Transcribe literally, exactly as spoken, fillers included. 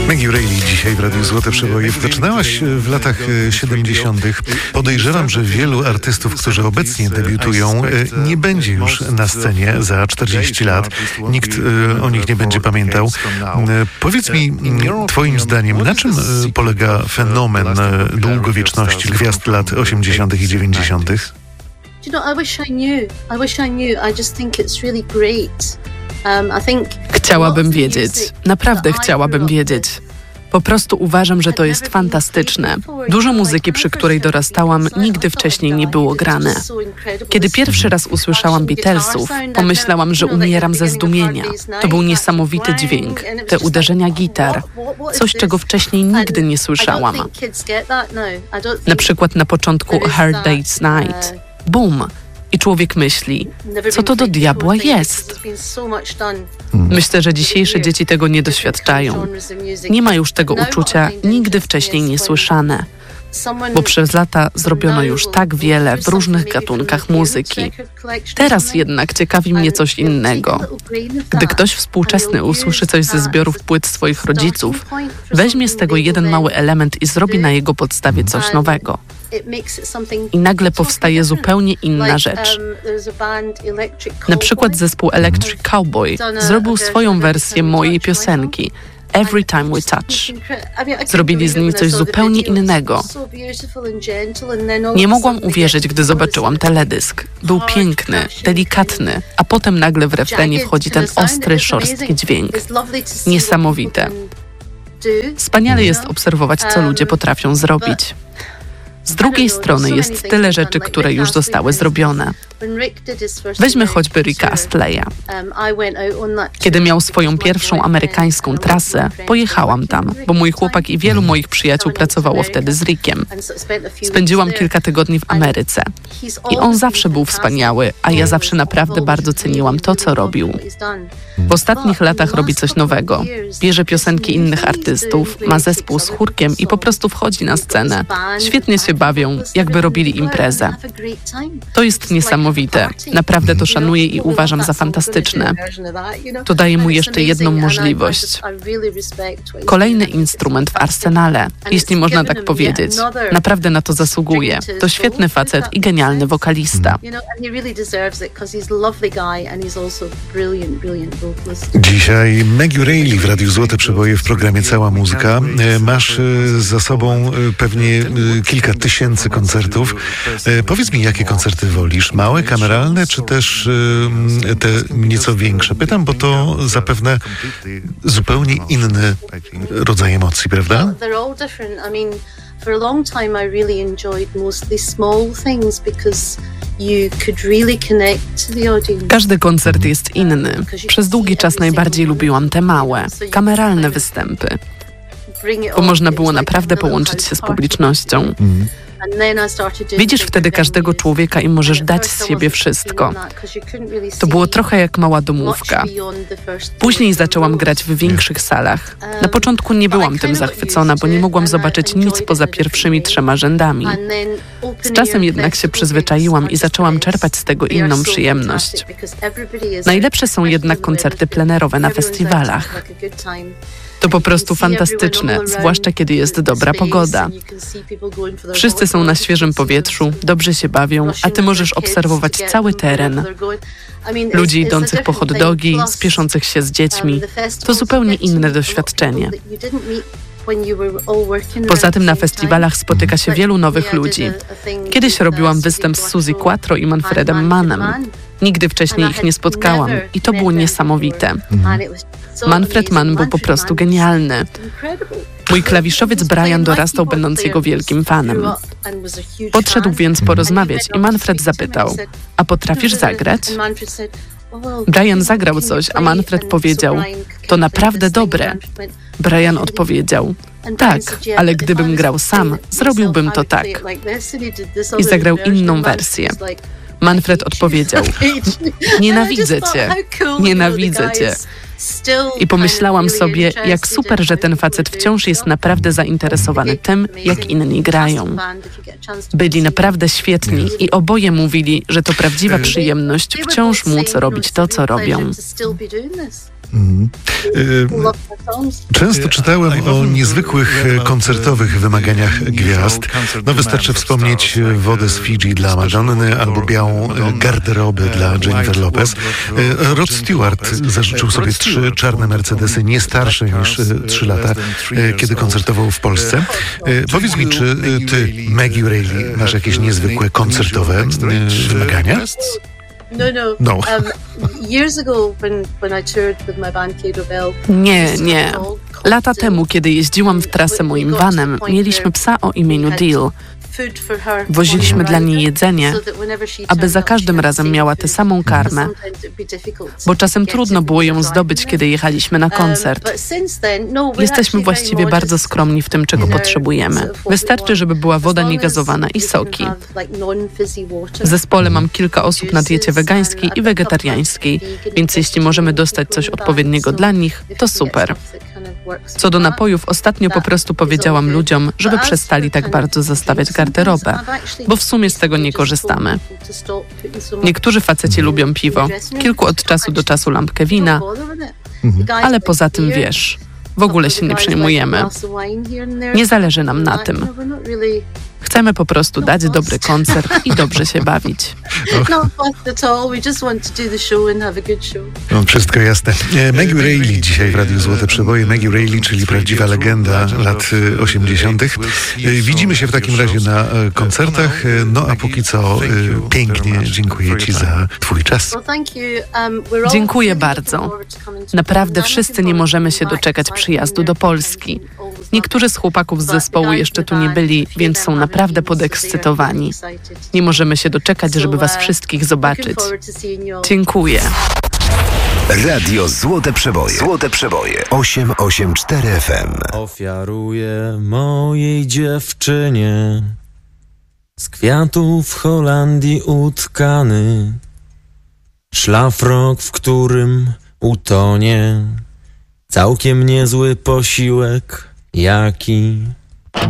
Maggie Reilly dzisiaj w Radiu Złote Przeboje. Zaczynałaś w latach siedemdziesiątych. Podejrzewam, że wielu artystów, którzy obecnie debiutują, nie będzie już na scenie za czterdzieści lat. Nikt o nich nie będzie pamiętał. Powiedz mi, twoim zdaniem, na czym polega fenomen długowieczności gwiazd lat osiemdziesiątych i dziewięćdziesiątych? You know, I wish I knew. I wish I knew. I just think it's really great. Um, I think Chciałabym wiedzieć. Naprawdę chciałabym wiedzieć. Po prostu uważam, że to jest fantastyczne. Dużo muzyki, przy której dorastałam, nigdy wcześniej nie było grane. Kiedy pierwszy raz usłyszałam Beatlesów, pomyślałam, że umieram ze zdumienia. To był niesamowity dźwięk, te uderzenia gitar, coś, czego wcześniej nigdy nie słyszałam. Na przykład na początku A Hard Day's Night. Bum! I człowiek myśli, co to do diabła jest? Myślę, że dzisiejsze dzieci tego nie doświadczają. Nie ma już tego uczucia nigdy wcześniej niesłyszane. Bo przez lata zrobiono już tak wiele w różnych gatunkach muzyki. Teraz jednak ciekawi mnie coś innego. Gdy ktoś współczesny usłyszy coś ze zbiorów płyt swoich rodziców, weźmie z tego jeden mały element i zrobi na jego podstawie coś nowego. I nagle powstaje zupełnie inna rzecz. Na przykład zespół Electric Cowboy zrobił swoją wersję mojej piosenki Every Time We Touch. Zrobili z nim coś zupełnie innego. Nie mogłam uwierzyć, gdy zobaczyłam teledysk. Był piękny, delikatny, a potem nagle w refrenie wchodzi ten ostry, szorstki dźwięk. Niesamowite. Wspaniale jest obserwować, co ludzie potrafią zrobić. Z drugiej strony jest tyle rzeczy, które już zostały zrobione. Weźmy choćby Ricka Astleya. Kiedy miał swoją pierwszą amerykańską trasę, pojechałam tam, bo mój chłopak i wielu moich przyjaciół pracowało wtedy z Rickiem. Spędziłam kilka tygodni w Ameryce. I on zawsze był wspaniały, a ja zawsze naprawdę bardzo ceniłam to, co robił. W ostatnich latach robi coś nowego. Bierze piosenki innych artystów, ma zespół z chórkiem i po prostu wchodzi na scenę. Świetnie się bawią, jakby robili imprezę. To jest niesamowite. Naprawdę to szanuję i uważam za fantastyczne. To daje mu jeszcze jedną możliwość. Kolejny instrument w arsenale, jeśli można tak powiedzieć. Naprawdę na to zasługuje. To świetny facet i genialny wokalista. Dzisiaj Maggie Reilly w Radiu Złote Przeboje w programie Cała Muzyka. Masz za sobą pewnie kilka tysięcy koncertów. Powiedz mi, jakie koncerty wolisz? Małe, kameralne, czy też te nieco większe? Pytam, bo to zapewne zupełnie inny rodzaj emocji, prawda? For a long time I really enjoyed mostly small things because you could really connect to the audience. Każdy koncert jest inny. Przez długi czas najbardziej lubiłam te małe, kameralne występy, bo można było naprawdę połączyć się z publicznością. Widzisz wtedy każdego człowieka i możesz dać z siebie wszystko. To było trochę jak mała domówka. Później zaczęłam grać w większych salach. Na początku nie byłam tym zachwycona, bo nie mogłam zobaczyć nic poza pierwszymi trzema rzędami. Z czasem jednak się przyzwyczaiłam i zaczęłam czerpać z tego inną przyjemność. Najlepsze są jednak koncerty plenerowe na festiwalach. To po prostu fantastyczne, zwłaszcza kiedy jest dobra pogoda. Wszyscy są na świeżym powietrzu, dobrze się bawią, a ty możesz obserwować cały teren. Ludzi idących po hot dogi, spieszących się z dziećmi. To zupełnie inne doświadczenie. Poza tym na festiwalach spotyka się wielu nowych ludzi. Kiedyś robiłam występ z Suzy Quatro i Manfredem Mannem. Nigdy wcześniej ich nie spotkałam i to było niesamowite. Manfred Mann był po prostu genialny. Mój klawiszowiec Brian dorastał, będąc jego wielkim fanem. Podszedł więc porozmawiać i Manfred zapytał, a potrafisz zagrać? Brian zagrał coś, a Manfred powiedział, to naprawdę dobre. Brian odpowiedział, tak, ale gdybym grał sam, zrobiłbym to tak. I zagrał inną wersję. Manfred odpowiedział, nienawidzę cię, nienawidzę cię. I pomyślałam sobie, jak super, że ten facet wciąż jest naprawdę zainteresowany tym, jak inni grają. Byli naprawdę świetni i oboje mówili, że to prawdziwa przyjemność wciąż móc robić to, co robią. Mm. Często czytałem o niezwykłych koncertowych wymaganiach gwiazd. No wystarczy wspomnieć wodę z Fidżi dla Madonny albo białą garderobę dla Jennifer Lopez. Rod Stewart zażyczył sobie trzy czarne Mercedesy nie starsze niż trzy lata, kiedy koncertował w Polsce. Powiedz mi, czy ty, Maggie Reilly, masz jakieś niezwykłe koncertowe wymagania? No, no. No. Um, years ago, when, when I toured with my band Kato Bell, Nie, nie. Lata temu, kiedy jeździłam w trasę moim vanem, mieliśmy psa o imieniu Deal. Woziliśmy dla niej jedzenie, aby za każdym razem miała tę samą karmę, bo czasem trudno było ją zdobyć, kiedy jechaliśmy na koncert. Jesteśmy właściwie bardzo skromni w tym, czego potrzebujemy. Wystarczy, żeby była woda niegazowana i soki. W zespole mam kilka osób na diecie wegańskiej i wegetariańskiej, więc jeśli możemy dostać coś odpowiedniego dla nich, to super. Co do napojów, ostatnio po prostu powiedziałam ludziom, żeby przestali tak bardzo zastawiać garderobę, bo w sumie z tego nie korzystamy. Niektórzy faceci lubią piwo, kilku od czasu do czasu lampkę wina, ale poza tym wiesz, w ogóle się nie przejmujemy. Nie zależy nam na tym. Chcemy po prostu dać dobry koncert i dobrze się bawić. No, wszystko jasne. Maggie Reilly dzisiaj w Radiu Złote Przeboje. Maggie Reilly, czyli prawdziwa legenda lat osiemdziesiątych. Widzimy się w takim razie na koncertach. No a póki co pięknie dziękuję Ci za Twój czas. Dziękuję bardzo. Naprawdę wszyscy nie możemy się doczekać przyjazdu do Polski. Niektórzy z chłopaków z zespołu jeszcze tu nie byli, więc są naprawdę podekscytowani. Nie możemy się doczekać, żeby was wszystkich zobaczyć. Dziękuję. Radio Złote Przeboje. Złote Przeboje. osiem osiem cztery F M. Ofiaruję mojej dziewczynie z kwiatów w Holandii utkany szlafrok, w którym utonie całkiem niezły posiłek, jaki